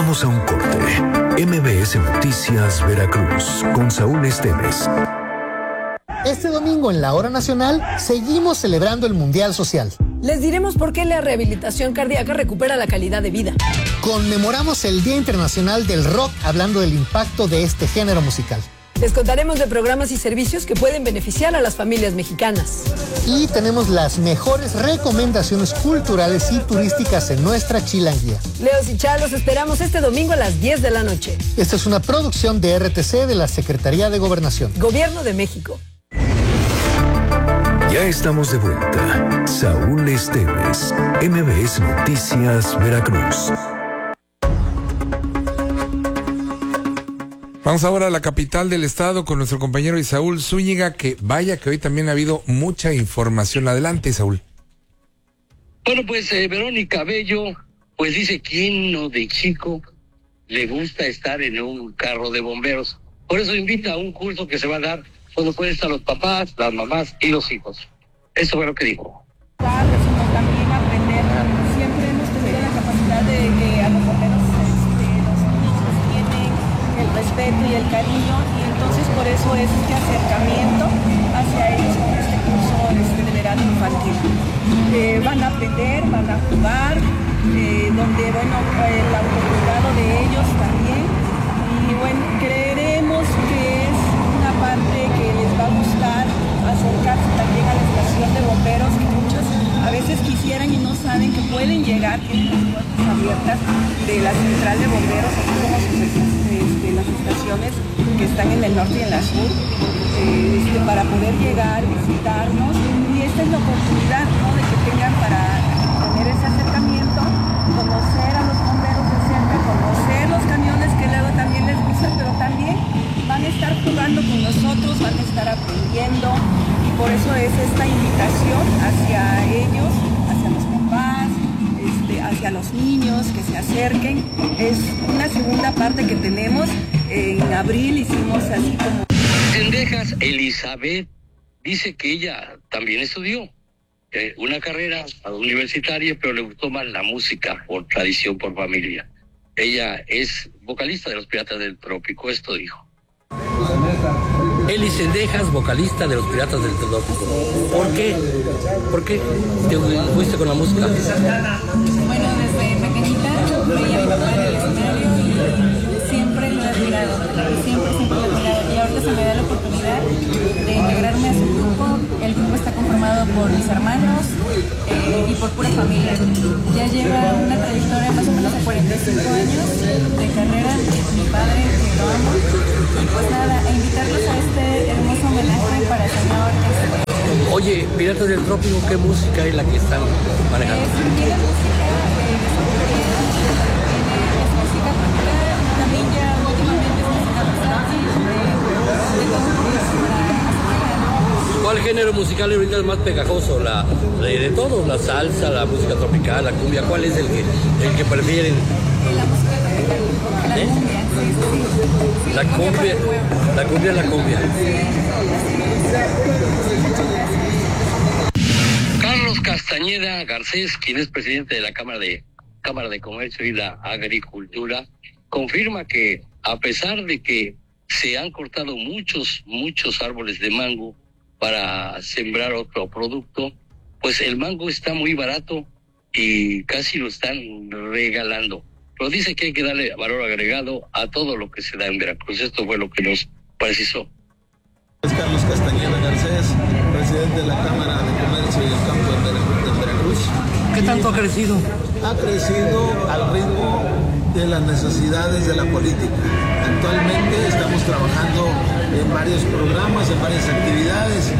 Vamos a un corte. MBS Noticias Veracruz con Saúl Esteves. Este domingo en la Hora Nacional seguimos celebrando el Mundial Social. Les diremos por qué la rehabilitación cardíaca recupera la calidad de vida. Conmemoramos el Día Internacional del Rock hablando del impacto de este género musical. Les contaremos de programas y servicios que pueden beneficiar a las familias mexicanas. Y tenemos las mejores recomendaciones culturales y turísticas en nuestra chilanguía. Leos y Chá, los esperamos este domingo a las 10 de la noche. Esta es una producción de RTC de la Secretaría de Gobernación. Gobierno de México. Ya estamos de vuelta. Saúl Esteves, MBS Noticias Veracruz. Vamos ahora a la capital del estado con nuestro compañero Isaúl Zúñiga, que vaya que hoy también ha habido mucha información. Adelante, Isaúl. Bueno, pues Verónica Bello, pues dice quién no de chico le gusta estar en un carro de bomberos. Por eso invita a un curso que se va a dar donde pueden estar los papás, las mamás y los hijos. Eso fue lo que dijo. Sino también aprender. Siempre hemos tenido la capacidad de que a los bomberos los niños tienen el respeto y el cariño, y entonces por eso es este acercamiento hacia ellos con este curso de verano infantil. Van a aprender, van a jugar, donde el autocuidado de ellos también, y bueno, creeremos que es una parte que les va a gustar acercarse también a la estación de bomberos, que muchos a veces quisieran y no saben que pueden llegar, tienen las puertas abiertas de la central de bomberos, así como las estaciones que están en el norte y en la sur, para poder llegar, visitarnos, y esta es la oportunidad, ¿no?, de que tengan para tener ese acercamiento, conocer a los bomberos de cerca, conocer los camiones que luego también les gustan, pero también van a estar jugando con nosotros, van a estar aprendiendo, y por eso es esta invitación hacia ellos, hacia los papás, hacia los niños, que se acerquen. Es una segunda parte que tenemos. En abril hicimos así como... Cendejas Elizabeth dice que ella también estudió una carrera universitaria, pero le gustó más la música por tradición, por familia. Ella es vocalista de Los Piratas del Trópico, esto dijo. Eli Cendejas, vocalista de Los Piratas del Trópico. ¿Por qué? ¿Por qué te fuiste con la música? Bueno, desde pequeñita veía a mi papá en el escenario y siempre lo he admirado. Siempre lo he admirado. Y ahorita se me da la oportunidad de integrarme a su grupo. El grupo está conformado por mis hermanos y por pura familia. Ya lleva una trayectoria más o menos de 45 años de carrera. Mi padre, que lo amo. Y pues nada, a invitarlos a este hermoso homenaje para el señor. Oye, Piratas del Trópico, ¿qué música es la que están manejando? Tiene música es música popular, también ya últimamente es música versátil. ¿Cuál género musical ahorita es más pegajoso? De todos, la salsa, la música tropical, la cumbia, ¿cuál es el que prefieren? La música tropical, la cumbia, sí. La cumbia es la cumbia. Carlos Castañeda Garcés, quien es presidente de la Cámara de Comercio y la Agricultura, confirma que a pesar de que se han cortado muchos árboles de mango para sembrar otro producto, pues el mango está muy barato y casi lo están regalando. Pero dice que hay que darle valor agregado a todo lo que se da en Veracruz. Esto fue lo que nos precisó. Es Carlos Castañeda Garcés, presidente de la Cámara de Comercio y el Campo de Veracruz. ¿Qué tanto ha crecido? Ha crecido al ritmo de las necesidades de la política. Actualmente estamos trabajando en varios programas, en varias actividades,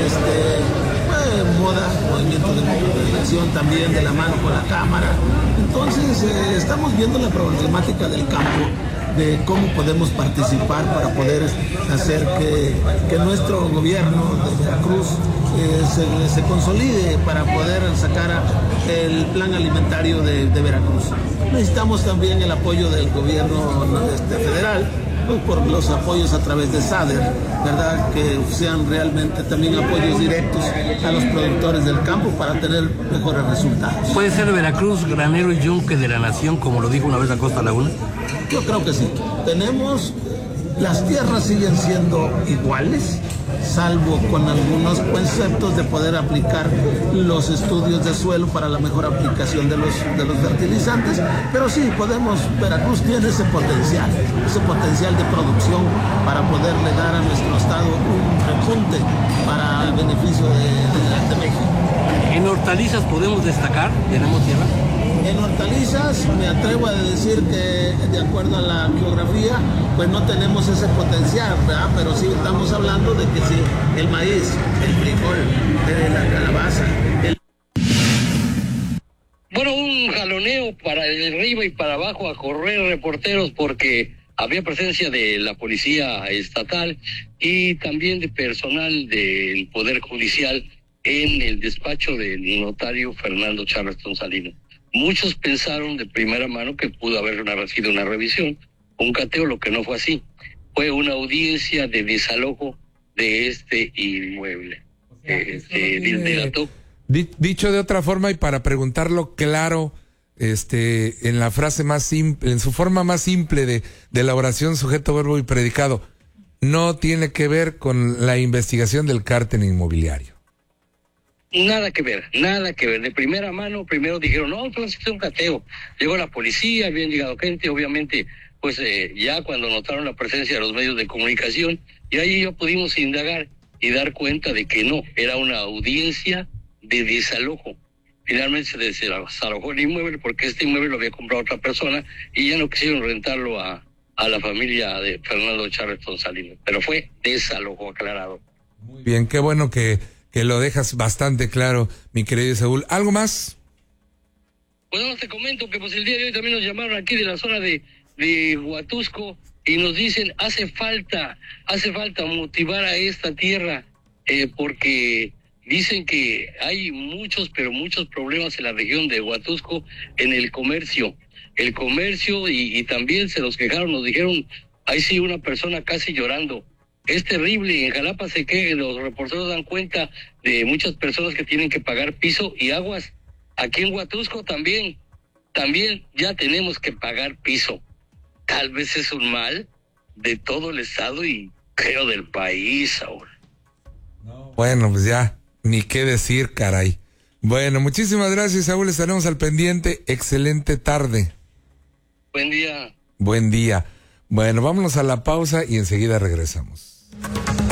moda, movimiento de movilización también de la mano con la Cámara. Entonces estamos viendo la problemática del campo, de cómo podemos participar para poder hacer que nuestro gobierno de Veracruz se consolide, para poder sacar el plan alimentario de Veracruz. Necesitamos también el apoyo del gobierno federal, pues por los apoyos a través de SADER, ¿verdad? Que sean realmente también apoyos directos a los productores del campo para tener mejores resultados. ¿Puede ser Veracruz granero y yunque de la nación, como lo dijo una vez Acosta Laguna? Yo creo que sí. Las tierras siguen siendo iguales, salvo con algunos conceptos de poder aplicar los estudios de suelo para la mejor aplicación de los fertilizantes, pero sí, Veracruz tiene ese potencial de producción para poderle dar a nuestro estado un repunte para el beneficio de México. ¿En hortalizas podemos destacar? ¿Tenemos tierra? En hortalizas me atrevo a decir que de acuerdo a la geografía pues no tenemos ese potencial, ¿verdad? Pero sí estamos hablando de que sí, el maíz, el frijol, la calabaza. Bueno, un jaloneo para de arriba y para abajo a correr reporteros porque había presencia de la policía estatal y también de personal del Poder Judicial en el despacho del notario Fernando Charleston Salinas. Muchos pensaron de primera mano que pudo haber sido una revisión, un cateo, lo que no fue así. Fue una audiencia de desalojo de este inmueble. Dicho de otra forma y para preguntarlo claro, en la frase más simple, en su forma más simple de la oración sujeto, verbo y predicado, no tiene que ver con la investigación del cártel inmobiliario. Nada que ver. De primera mano, primero dijeron, no, entonces es un cateo. Llegó la policía, habían llegado gente, obviamente, pues ya cuando notaron la presencia de los medios de comunicación, y ahí ya pudimos indagar y dar cuenta de que no, era una audiencia de desalojo. Finalmente se desalojó el inmueble porque este inmueble lo había comprado otra persona y ya no quisieron rentarlo a la familia de Fernando Charleston Salinas. Pero fue desalojo, aclarado. Muy bien, qué bueno que lo dejas bastante claro, mi querido Saúl. ¿Algo más? Bueno, te comento que pues el día de hoy también nos llamaron aquí de la zona de Huatusco y nos dicen hace falta motivar a esta tierra porque dicen que hay muchos problemas en la región de Huatusco en el comercio y también se los quejaron, nos dijeron, ahí sí una persona casi llorando. Es terrible, en Jalapa los reporteros dan cuenta de muchas personas que tienen que pagar piso y aguas. Aquí en Huatusco también ya tenemos que pagar piso. Tal vez es un mal de todo el estado y creo del país, Saúl. Bueno, pues ya, ni qué decir, caray. Bueno, muchísimas gracias, Saúl, estaremos al pendiente. Excelente tarde. Buen día. Buen día. Bueno, vámonos a la pausa y enseguida regresamos.